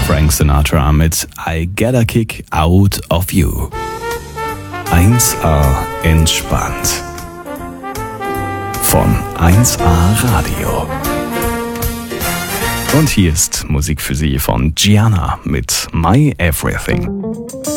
Frank Sinatra mit I Get a Kick Out of You. 1A entspannt. Von 1A Radio. Und hier ist Musik für Sie von Gianna mit My Everything.